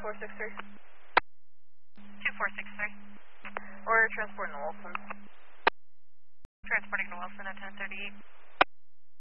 2463. 2463. We're transporting to Wilson. Transporting to Wilson at 1038.